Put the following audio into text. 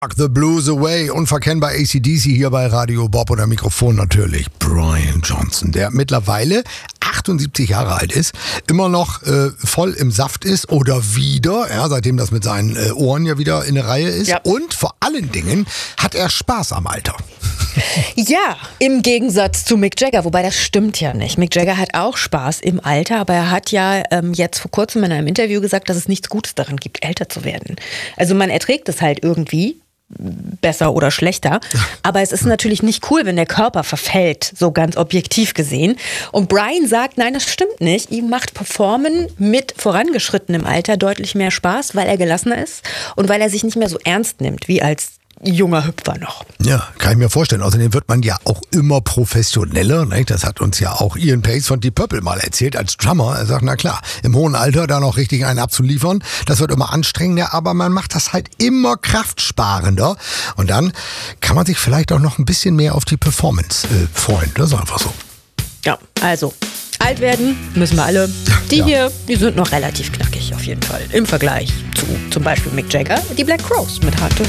The Blues Away, unverkennbar AC/DC hier bei Radio Bob oder Mikrofon natürlich Brian Johnson, der mittlerweile 78 Jahre alt ist, immer noch voll im Saft ist oder wieder, ja, seitdem das mit seinen Ohren ja wieder in der Reihe ist. Ja. Und vor allen Dingen hat er Spaß am Alter. Ja, im Gegensatz zu Mick Jagger, wobei das stimmt ja nicht. Mick Jagger hat auch Spaß im Alter, aber er hat ja jetzt vor kurzem in einem Interview gesagt, dass es nichts Gutes daran gibt, älter zu werden. Also man erträgt es halt irgendwie, besser oder schlechter. Aber es ist natürlich nicht cool, wenn der Körper verfällt, so ganz objektiv gesehen. Und Brian sagt, nein, das stimmt nicht. Ihm macht Performen mit vorangeschrittenem Alter deutlich mehr Spaß, weil er gelassener ist und weil er sich nicht mehr so ernst nimmt, wie als junger Hüpfer noch. Ja, kann ich mir vorstellen. Außerdem wird man ja auch immer professioneller. Ne? Das hat uns ja auch Ian Pace von Deep Purple mal erzählt als Drummer. Er sagt, na klar, im hohen Alter da noch richtig einen abzuliefern, das wird immer anstrengender, aber man macht das halt immer kraftsparender. Und dann kann man sich vielleicht auch noch ein bisschen mehr auf die Performance freuen. Das ist einfach so. Ja, also alt werden müssen wir alle. Die hier, die sind noch relativ knackig auf jeden Fall. Im Vergleich zu zum Beispiel Mick Jagger, die Black Crowes mit Hard to